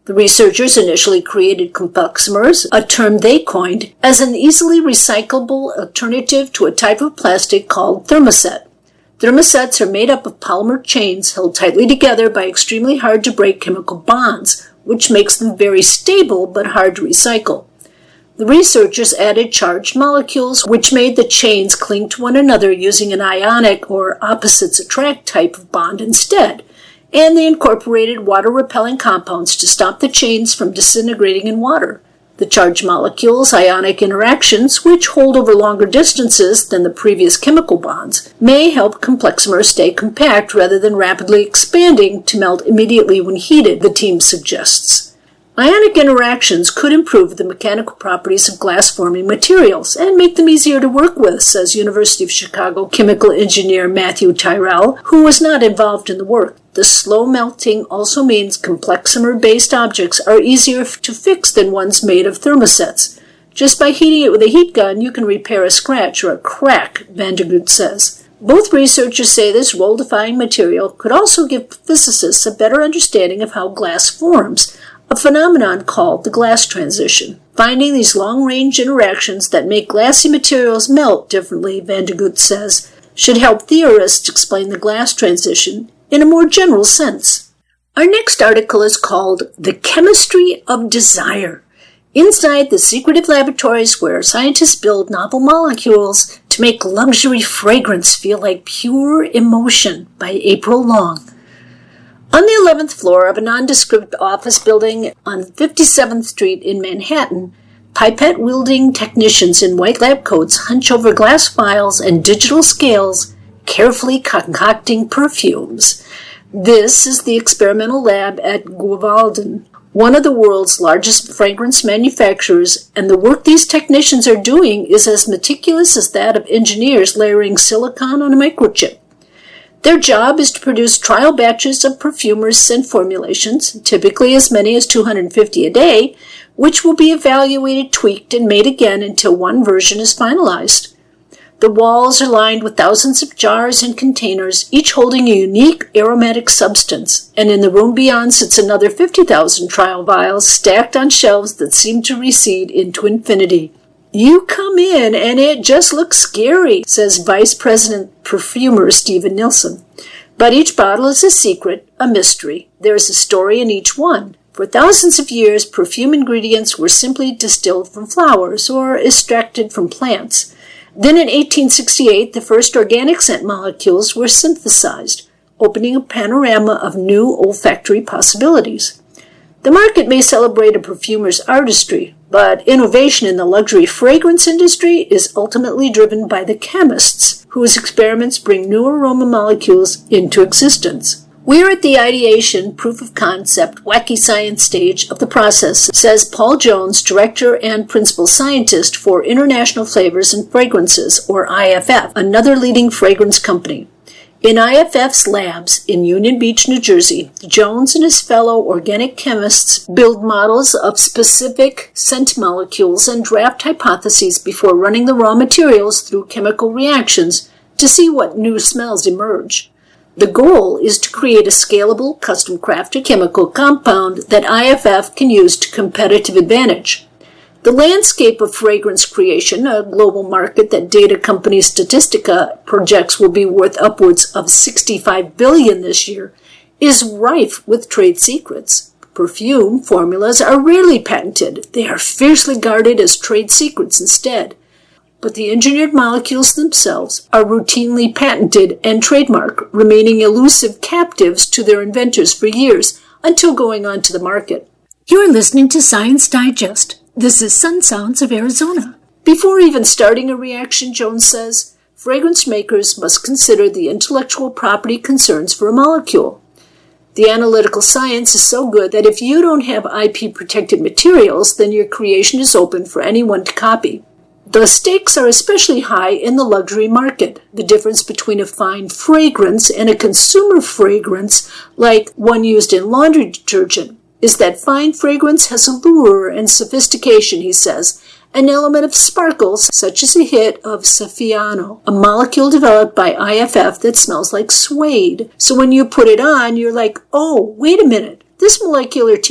The researchers initially created compleximers, a term they coined, as an easily recyclable alternative to a type of plastic called thermoset. Thermosets are made up of polymer chains held tightly together by extremely hard-to-break chemical bonds, which makes them very stable but hard to recycle. The researchers added charged molecules, which made the chains cling to one another using an ionic or opposites attract type of bond instead, and they incorporated water-repelling compounds to stop the chains from disintegrating in water. The charged molecules' ionic interactions, which hold over longer distances than the previous chemical bonds, may help compleximers stay compact rather than rapidly expanding to melt immediately when heated, the team suggests. Ionic interactions could improve the mechanical properties of glass-forming materials and make them easier to work with, says University of Chicago chemical engineer Matthew Tyrrell, who was not involved in the work. The slow melting also means compleximer-based objects are easier to fix than ones made of thermosets. Just by heating it with a heat gun, you can repair a scratch or a crack, Vandergut says. Both researchers say this role-defying material could also give physicists a better understanding of how glass forms, a phenomenon called the glass transition. Finding these long-range interactions that make glassy materials melt differently, Vandergut says, should help theorists explain the glass transition in a more general sense. Our next article is called The Chemistry of Desire. Inside the secretive laboratories where scientists build novel molecules to make luxury fragrance feel like pure emotion, by April Long. On the 11th floor of a nondescript office building on 57th Street in Manhattan, pipette-wielding technicians in white lab coats hunch over glass vials and digital scales, carefully concocting perfumes. This is the experimental lab at Gewalden, one of the world's largest fragrance manufacturers, and the work these technicians are doing is as meticulous as that of engineers layering silicon on a microchip. Their job is to produce trial batches of perfumers' scent formulations, typically as many as 250 a day, which will be evaluated, tweaked, and made again until one version is finalized. The walls are lined with thousands of jars and containers, each holding a unique aromatic substance, and in the room beyond sits another 50,000 trial vials stacked on shelves that seem to recede into infinity. You come in and it just looks scary, says Vice President Perfumer Stephen Nilsson. But each bottle is a secret, a mystery. There is a story in each one. For thousands of years, perfume ingredients were simply distilled from flowers or extracted from plants. Then in 1868, the first organic scent molecules were synthesized, opening a panorama of new olfactory possibilities. The market may celebrate a perfumer's artistry, but innovation in the luxury fragrance industry is ultimately driven by the chemists, whose experiments bring new aroma molecules into existence. We're at the ideation, proof of concept, wacky science stage of the process, says Paul Jones, director and principal scientist for International Flavors and Fragrances, or IFF, another leading fragrance company. In IFF's labs in Union Beach, New Jersey, Jones and his fellow organic chemists build models of specific scent molecules and draft hypotheses before running the raw materials through chemical reactions to see what new smells emerge. The goal is to create a scalable, custom-crafted chemical compound that IFF can use to competitive advantage. The landscape of fragrance creation, a global market that data company Statistica projects will be worth upwards of $65 billion this year, is rife with trade secrets. Perfume formulas are rarely patented. They are fiercely guarded as trade secrets instead. But the engineered molecules themselves are routinely patented and trademarked, remaining elusive captives to their inventors for years until going on to the market. You're listening to Science Digest. This is Sun Sounds of Arizona. Before even starting a reaction, Jones says, fragrance makers must consider the intellectual property concerns for a molecule. The analytical science is so good that if you don't have IP-protected materials, then your creation is open for anyone to copy. The stakes are especially high in the luxury market. The difference between a fine fragrance and a consumer fragrance, like one used in laundry detergent, is that fine fragrance has allure and sophistication, he says, an element of sparkles, such as a hit of Saffiano, a molecule developed by IFF that smells like suede. So when you put it on, you're like, oh, wait a minute, this molecular